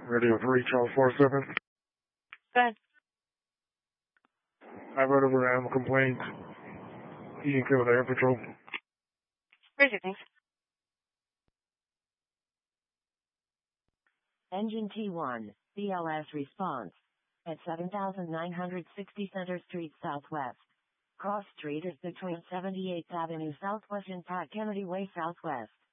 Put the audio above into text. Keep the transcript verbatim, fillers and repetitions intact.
Radio three, Charles four seven. Good. I wrote over animal complaints. You can kill the air patrol. Where's your things? Engine T one, B L S response. At seven thousand nine hundred sixty Center Street Southwest. Cross Street is between seventy-eighth Avenue Southwest and Pat Kennedy Way Southwest.